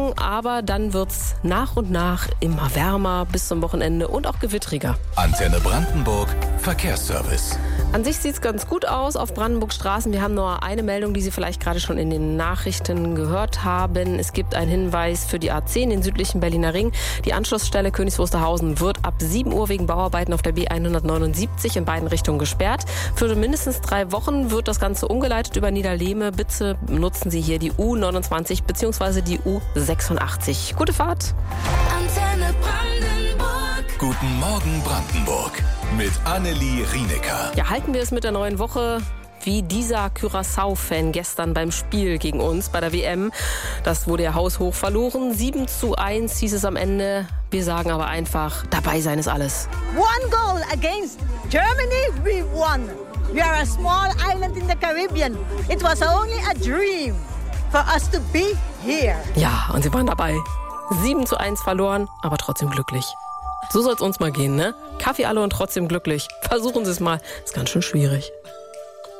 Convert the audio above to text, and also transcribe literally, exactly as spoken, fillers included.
Wolken, aber dann wird's nach und nach immer wärmer bis zum Wochenende und auch gewittriger. Antenne Brandenburg Verkehrsservice. An sich sieht's ganz gut aus auf Brandenburgs Straßen. Wir haben nur eine Meldung, die Sie vielleicht gerade schon in den Nachrichten gehört haben. Es gibt einen Hinweis für die A zehn, den südlichen Berliner Ring. Die Anschlussstelle Königs Wusterhausen wird ab sieben Uhr wegen Bauarbeiten auf der B hundertneunundsiebzig in beiden Richtungen gesperrt. Für mindestens drei Wochen wird das Ganze umgeleitet über Niederlehme. Bitte nutzen Sie hier die U neunundzwanzig bzw. die U sechsundachtzig. Gute Fahrt. Antenne Brandenburg. Guten Morgen Brandenburg mit Annelie Rienecker. Ja, halten wir es mit der neuen Woche wie dieser Curaçao-Fan gestern beim Spiel gegen uns bei der W M. Das wurde ja haushoch verloren. sieben zu eins hieß es am Ende. Wir sagen aber einfach, dabei sein ist alles. One goal against Germany, we won. We are a small island in the Caribbean. It was only a dream for us to be here. Ja, und sie waren dabei. sieben zu eins verloren, aber trotzdem glücklich. So soll es uns mal gehen, ne? Kaffee alle und trotzdem glücklich. Versuchen Sie es mal. Ist ganz schön schwierig.